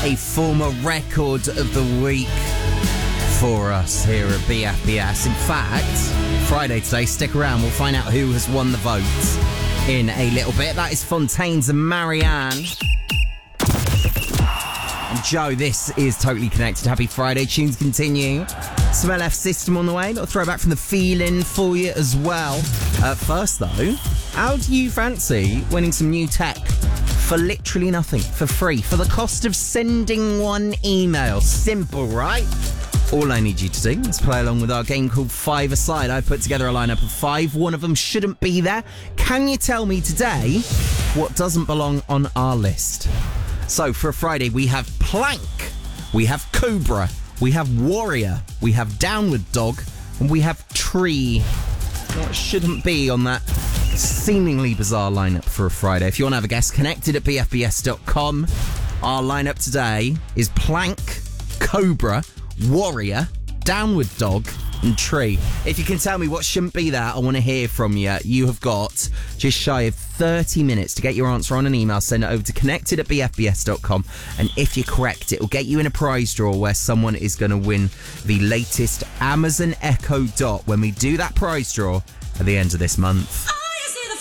a former record of the week for us here at BFBS. In fact, Friday today, stick around, we'll find out who has won the votes in a little bit. That is Fontaines and Marianne. And Joe, this is Totally Connected. Happy Friday. Tunes continue. Some LF System on the way. Little throwback from the feeling for you as well. First, though, how do you fancy winning some new tech for literally nothing, for free, for the cost of sending one email? Simple, right? All I need you to do is play along with our game called Five Aside. I put together a lineup of 5. One of them shouldn't be there. Can you tell me today what doesn't belong on our list? So for Friday, we have Plank, we have Cobra, we have Warrior, we have Downward Dog, and we have Tree. What shouldn't be on that seemingly bizarre lineup for a Friday? If you want to have a guess, connected at bfbs.com. Our lineup today is Plank, Cobra, Warrior, Downward Dog, and Tree. If you can tell me what shouldn't be there, I want to hear from you. You have got just shy of 30 minutes to get your answer on an email. Send it over to connected at bfbs.com. And if you're correct, it will get you in a prize draw where someone is going to win the latest Amazon Echo Dot when we do that prize draw at the end of this month.